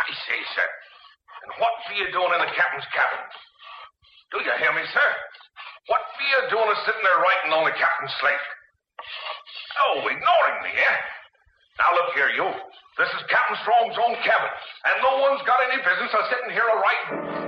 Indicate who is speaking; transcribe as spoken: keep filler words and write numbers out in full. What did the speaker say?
Speaker 1: I say, sir, and what be you doing in the captain's cabin? Do you hear me, sir? What be you doing sitting there writing on the captain's slate? Oh, ignoring me, eh? Now, look here, you. This is Captain Strong's own cabin, and no one's got any business of sitting here a writing.